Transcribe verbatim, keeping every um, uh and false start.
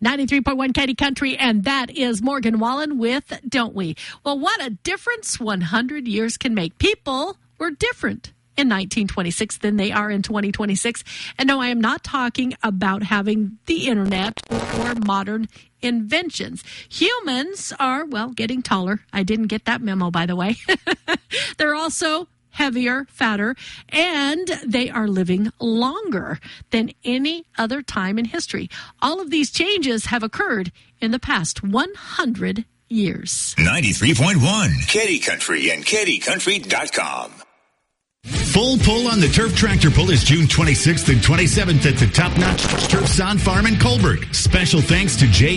ninety-three point one Katy Country, and that is Morgan Wallen with Don't We? Well, what a difference one hundred years can make. People were different in nineteen twenty-six than they are in twenty twenty-six. And no, I am not talking about having the internet or modern inventions. Humans are, well, getting taller. I didn't get that memo, by the way. They're also heavier, fatter, and they are living longer than any other time in history. All of these changes have occurred in the past one hundred years. ninety-three point one Katy Country and Katy Country dot com. Full Pull on the Turf Tractor Pull is June twenty-sixth and twenty-seventh at the Top Notch Turf Son Farm in Colbert. Special thanks to J